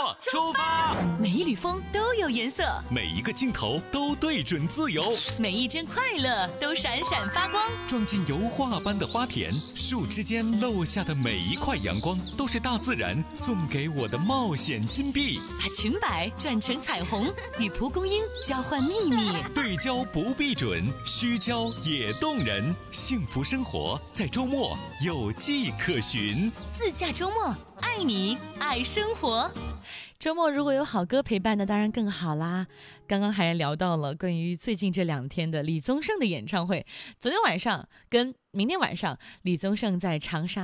出发！ 每一缕风都有颜色， 每一个镜头都对准自由， 每一帧快乐都闪闪发光。 撞进油画般的花田，树枝间漏下的每一块阳光，都是大自然送给我的冒险金币。 把裙摆转成彩虹，与蒲公英交换秘密。 对焦不必准，虚焦也动人。幸福生活在周末有迹可循。 自驾周末，爱你爱生活。 周末如果有好歌陪伴，那当然更好啦。刚刚还聊到了关于最近这2天的李宗盛的演唱会。昨天晚上跟明天晚上，李宗盛在长沙